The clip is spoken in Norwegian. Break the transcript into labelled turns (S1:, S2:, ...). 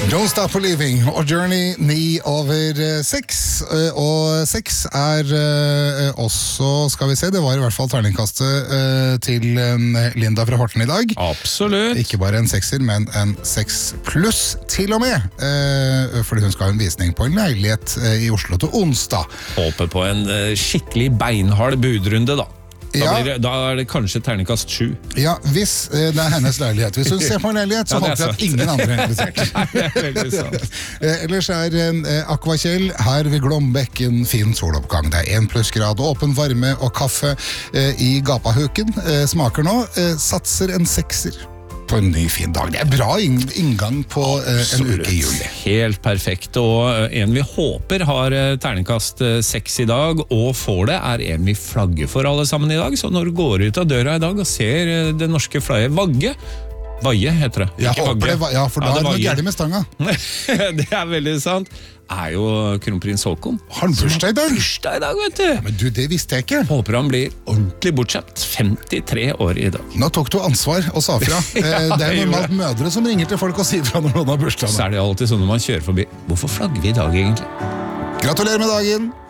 S1: Don't Stop Believing og Journey 9/6, og 6 også, skal vi se, det var i hvert fall terningkastet til Linda fra Horten i dag.
S2: Absolutt.
S1: Ikke bare en 6-er, men en 6+ til og med, fordi hun skal ha en visning på en leilighet i Oslo til onsdag.
S2: Håper på en skikkelig beinhard budrunde da. Da det kanskje terningkast 7.
S1: Ja, hvis det hennes leilighet. Hvis hun ser på en leilighet, så håper jeg at ingen andre er interessert.
S2: Det veldig sant.
S1: Ellers Aquakjell her ved Glombekken, fin soloppgang. Det 1+ grad, åpen varme og kaffe i Gapahuken. Smaker nå, satser en 6-er. På en ny fin dag. Det bra inngang på en uke i juli.
S2: Helt perfekt, og en vi håper har terningkast 6 i dag, og får det, en vi flagger for alle sammen i dag. Så når du går ut av døra i dag og ser det norske flagget Vaie heter det.
S1: Jeg håper det, ja, for da det noe gærlig med stanga.
S2: Det veldig sant. Jo kronprins Håkon.
S1: Har han bursdag i dag?
S2: Bursdag i dag, vet du.
S1: Men du, det visste jeg ikke.
S2: Håper han blir ordentlig bortskjemt. 53 år i dag.
S1: Nå tok du ansvar og sa fra. Det normalt mødre som ringer til folk og sier fra når noen har bursdag.
S2: Så det alltid sånn når man kjører forbi. Hvorfor flagger vi i dag egentlig?
S1: Gratulerer med dagen!